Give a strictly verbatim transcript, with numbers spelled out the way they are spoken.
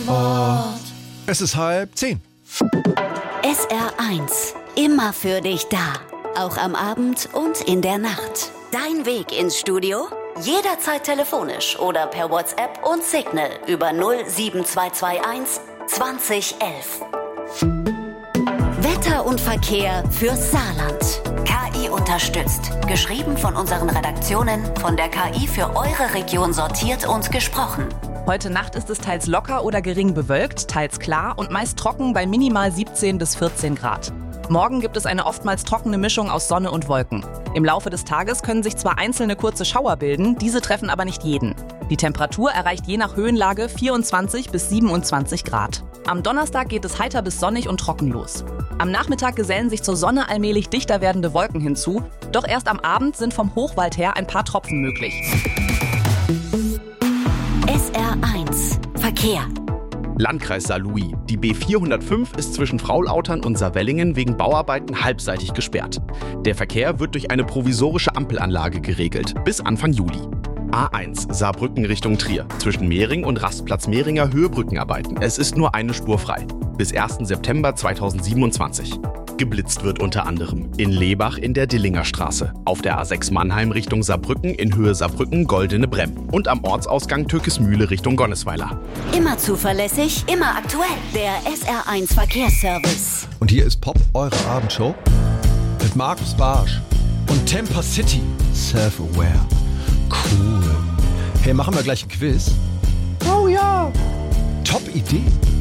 Wort. Es ist halb zehn. S R eins. Immer für dich da. Auch am Abend und in der Nacht. Dein Weg ins Studio? Jederzeit telefonisch oder per WhatsApp und Signal über null sieben zwei zwei eins zwanzig elf. Wetter und Verkehr fürs Saarland. K I unterstützt. Geschrieben von unseren Redaktionen, von der K I für eure Region sortiert und gesprochen. Heute Nacht ist es teils locker oder gering bewölkt, teils klar und meist trocken bei minimal siebzehn bis vierzehn Grad. Morgen gibt es eine oftmals trockene Mischung aus Sonne und Wolken. Im Laufe des Tages können sich zwar einzelne kurze Schauer bilden, diese treffen aber nicht jeden. Die Temperatur erreicht je nach Höhenlage vierundzwanzig bis siebenundzwanzig Grad. Am Donnerstag geht es heiter bis sonnig und trocken los. Am Nachmittag gesellen sich zur Sonne allmählich dichter werdende Wolken hinzu, doch erst am Abend sind vom Hochwald her ein paar Tropfen möglich. S R eins. Verkehr. Landkreis Saarlouis. Die B vierhundertfünf ist zwischen Fraulautern und Saarwellingen wegen Bauarbeiten halbseitig gesperrt. Der Verkehr wird durch eine provisorische Ampelanlage geregelt, bis Anfang Juli. A eins, Saarbrücken Richtung Trier. Zwischen Mehring und Rastplatz Mehringer Höhe Brückenarbeiten. Es ist nur eine Spur frei. Bis ersten September zweitausendsiebenundzwanzig. Geblitzt wird unter anderem in Lebach in der Dillinger Straße, auf der A sechs Mannheim Richtung Saarbrücken in Höhe Saarbrücken Goldene Bremm und am Ortsausgang Türkismühle Richtung Gonnesweiler. Immer zuverlässig, immer aktuell. Der S R eins Verkehrsservice. Und hier ist Pop, eure Abendshow mit Markus Barsch und Temper City. Self-aware. Cool. Hey, machen wir gleich ein Quiz? Oh ja. Top Idee.